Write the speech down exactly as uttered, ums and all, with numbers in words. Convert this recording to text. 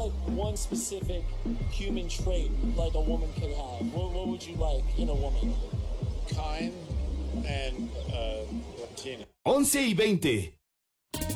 like one specific human trait like a woman could have? What, what would you like in a woman? Kind and uh, Latina. once y veinte.